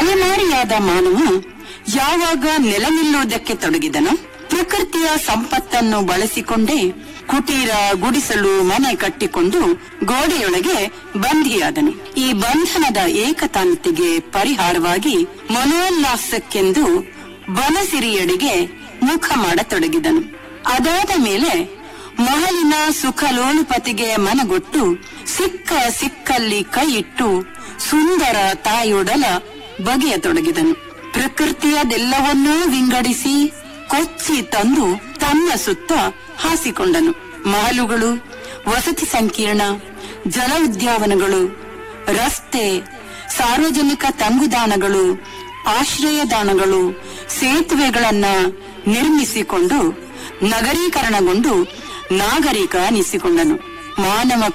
ಅಲೆಮಾರಿಯಾದ ಮಾನವ ಯಾವಾಗ ನೆಲ ನಿಲ್ಲುವುದಕ್ಕೆ ತೊಡಗಿದನೋ ಪ್ರಕೃತಿಯ ಸಂಪತ್ತನ್ನು ಬಳಸಿಕೊಂಡೇ ಕುಟೀರ, ಗುಡಿಸಲು, ಮನೆ ಕಟ್ಟಿಕೊಂಡು ಗೋಡೆಯೊಳಗೆ ಬಂಧಿಯಾದನು. ಈ ಬಂಧನದ ಏಕತಾನತೆಗೆ ಪರಿಹಾರವಾಗಿ ಮನೋಲ್ಲಾಸಕ್ಕೆಂದು ಬನಸಿರಿಯಡೆಗೆ ಮುಖ ಮಾಡತೊಡಗಿದನು. ಅದಾದ ಮೇಲೆ ಮಹಲಿನ ಸುಖಲೋಲುಪತಿಗೆ ಮನಗೊಟ್ಟು ಸಿಕ್ಕಲ್ಲಿ ಕೈ ಇಟ್ಟು ಸುಂದರ ತಾಯೊಡಲ ಬಗೆಯತೊಡಗಿದನು. ಪ್ರಕೃತಿಯದೆಲ್ಲವನ್ನೂ ವಿಂಗಡಿಸಿ ಕೊಚ್ಚಿ ತಂದು ತನ್ನ ಸುತ್ತ ಹಾಸಿಕೊಂಡನು. ಮಹಲುಗಳು, ವಸತಿ ಸಂಕೀರ್ಣ, ಜಲ ಉದ್ಯಾನವನಗಳು, ರಸ್ತೆ, ಸಾರ್ವಜನಿಕ ತಂಗುದಾಣಗಳು, ಆಶ್ರಯದಾನಗಳು, ಸೇತುವೆಗಳನ್ನ ನಿರ್ಮಿಸಿಕೊಂಡು ನಗರೀಕರಣಗೊಂಡು ನಾಗರಿಕ ಅನಿಸಿಕೊಂಡನು. ಮಾನವ